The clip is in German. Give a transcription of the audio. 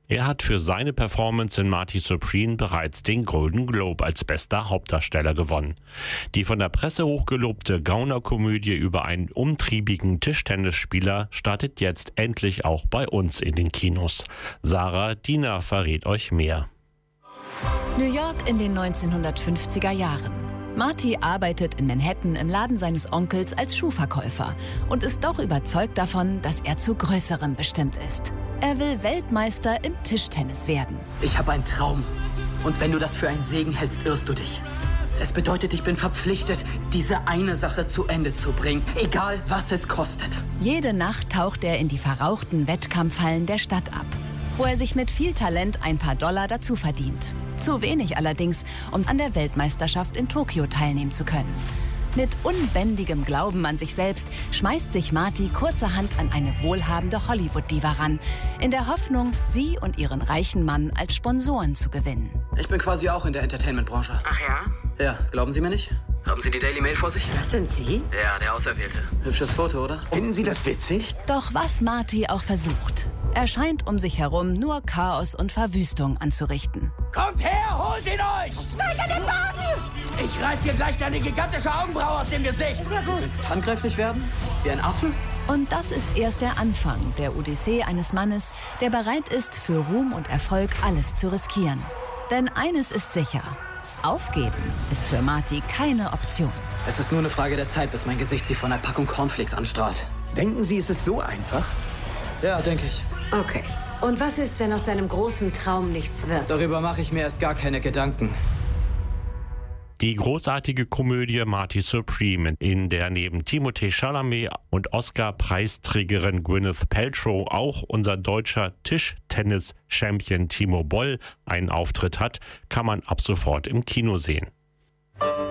Er hat für seine Performance in Marty Supreme bereits den Golden Globe als bester Hauptdarsteller gewonnen. Die von der Presse hochgelobte Gaunerkomödie über einen umtriebigen Tischtennisspieler startet jetzt endlich auch bei uns in den Kinos. Sarah Diener verrät euch mehr. New York in den 1950er Jahren. Marty arbeitet in Manhattan im Laden seines Onkels als Schuhverkäufer und ist doch überzeugt davon, dass er zu Größerem bestimmt ist. Er will Weltmeister im Tischtennis werden. Ich habe einen Traum. Und wenn du das für einen Segen hältst, irrst du dich. Es bedeutet, ich bin verpflichtet, diese eine Sache zu Ende zu bringen, egal was es kostet. Jede Nacht taucht er in die verrauchten Wettkampfhallen der Stadt ab, wo er sich mit viel Talent ein paar Dollar dazu verdient. Zu wenig allerdings, um an der Weltmeisterschaft in Tokio teilnehmen zu können. Mit unbändigem Glauben an sich selbst schmeißt sich Marty kurzerhand an eine wohlhabende Hollywood-Diva ran, in der Hoffnung, sie und ihren reichen Mann als Sponsoren zu gewinnen. Ich bin quasi auch in der Entertainment-Branche. Ach ja? Ja, glauben Sie mir nicht? Haben Sie die Daily Mail vor sich? Das sind Sie? Ja, der Auserwählte. Hübsches Foto, oder? Finden Sie das witzig? Doch was Marty auch versucht, er scheint um sich herum nur Chaos und Verwüstung anzurichten. Kommt her, holt ihn euch! Steig an den Wagen! Ich reiß dir gleich deine gigantische Augenbraue aus dem Gesicht! Ist ja gut. Willst handgreiflich werden? Wie ein Affe? Und das ist erst der Anfang der Odyssee eines Mannes, der bereit ist, für Ruhm und Erfolg alles zu riskieren. Denn eines ist sicher: Aufgeben ist für Marty keine Option. Es ist nur eine Frage der Zeit, bis mein Gesicht sie von einer Packung Cornflakes anstrahlt. Denken Sie, es ist so einfach? Ja, denke ich. Okay. Und was ist, wenn aus seinem großen Traum nichts wird? Darüber mache ich mir erst gar keine Gedanken. Die großartige Komödie Marty Supreme, in der neben Timothée Chalamet und Oscar-Preisträgerin Gwyneth Paltrow auch unser deutscher Tischtennis-Champion Timo Boll einen Auftritt hat, kann man ab sofort im Kino sehen.